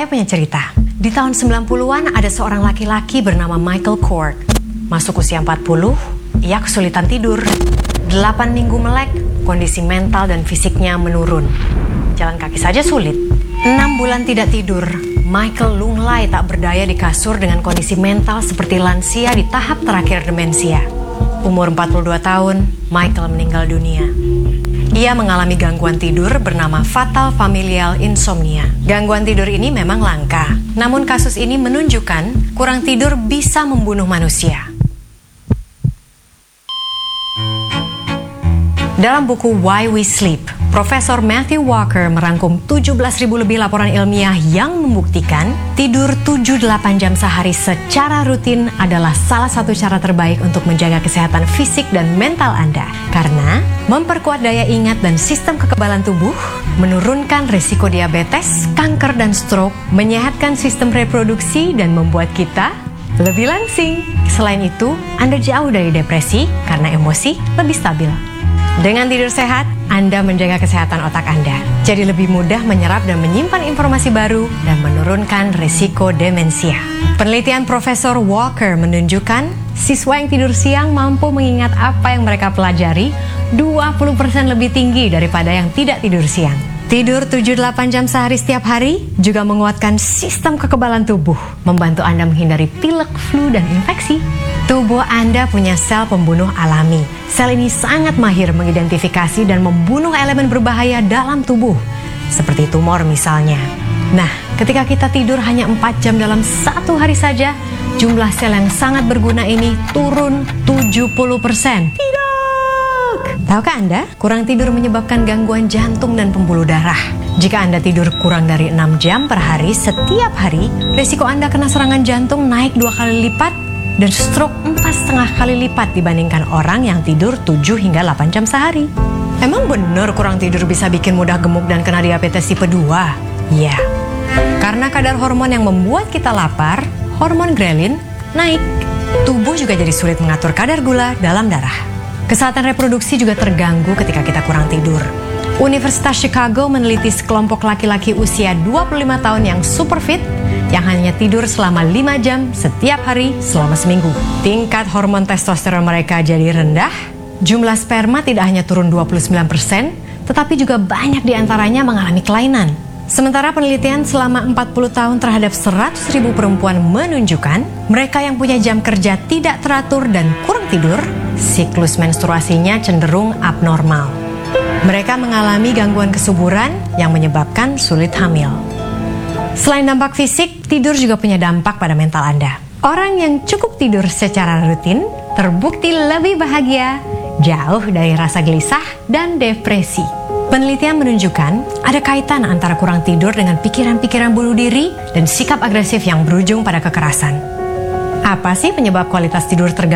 Saya punya cerita. Di tahun 90-an ada seorang laki-laki bernama Michael Kort. Masuk usia 40, ia kesulitan tidur. 8 minggu melek, kondisi mental dan fisiknya menurun. Jalan kaki saja sulit. 6 bulan tidak tidur, Michael lunglai tak berdaya di kasur dengan kondisi mental seperti lansia di tahap terakhir demensia. Umur 42 tahun, Michael meninggal dunia. Ia mengalami gangguan tidur bernama Fatal Familial Insomnia. Gangguan tidur ini memang langka, namun kasus ini menunjukkan kurang tidur bisa membunuh manusia. Dalam buku Why We Sleep, Profesor Matthew Walker merangkum 17.000 lebih laporan ilmiah yang membuktikan tidur 7-8 jam sehari secara rutin adalah salah satu cara terbaik untuk menjaga kesehatan fisik dan mental Anda. Karena memperkuat daya ingat dan sistem kekebalan tubuh, menurunkan risiko diabetes, kanker dan stroke, menyehatkan sistem reproduksi dan membuat kita lebih langsing. Selain itu, Anda jauh dari depresi karena emosi lebih stabil. Dengan tidur sehat, Anda menjaga kesehatan otak Anda. Jadi lebih mudah menyerap dan menyimpan informasi baru dan menurunkan risiko demensia. Penelitian Profesor Walker menunjukkan siswa yang tidur siang mampu mengingat apa yang mereka pelajari 20% lebih tinggi daripada yang tidak tidur siang. Tidur 7-8 jam sehari setiap hari juga menguatkan sistem kekebalan tubuh, membantu Anda menghindari pilek, flu, dan infeksi. Tubuh Anda punya sel pembunuh alami. Sel ini sangat mahir mengidentifikasi dan membunuh elemen berbahaya dalam tubuh, seperti tumor misalnya. Nah, ketika kita tidur hanya 4 jam dalam satu hari saja, jumlah sel yang sangat berguna ini turun 70%. Tahukah Anda, kurang tidur menyebabkan gangguan jantung dan pembuluh darah. Jika Anda tidur kurang dari 6 jam per hari setiap hari, risiko Anda kena serangan jantung naik 2 kali lipat dan stroke 4,5 kali lipat dibandingkan orang yang tidur 7 hingga 8 jam sehari. Emang benar kurang tidur bisa bikin mudah gemuk dan kena diabetes tipe 2? Ya, karena kadar hormon yang membuat kita lapar, hormon grelin, naik. Tubuh juga jadi sulit mengatur kadar gula dalam darah. Kesehatan reproduksi juga terganggu ketika kita kurang tidur. Universitas Chicago meneliti sekelompok laki-laki usia 25 tahun yang super fit yang hanya tidur selama 5 jam setiap hari selama seminggu. Tingkat hormon testosteron mereka jadi rendah, jumlah sperma tidak hanya turun 29%, tetapi juga banyak diantaranya mengalami kelainan. Sementara penelitian selama 40 tahun terhadap 100.000 perempuan menunjukkan mereka yang punya jam kerja tidak teratur dan kurang tidur, siklus menstruasinya cenderung abnormal. Mereka mengalami gangguan kesuburan yang menyebabkan sulit hamil. Selain dampak fisik, tidur juga punya dampak pada mental Anda. Orang yang cukup tidur secara rutin terbukti lebih bahagia, jauh dari rasa gelisah dan depresi. Penelitian menunjukkan ada kaitan antara kurang tidur dengan pikiran-pikiran bunuh diri dan sikap agresif yang berujung pada kekerasan. Apa sih penyebab kualitas tidur terganggu?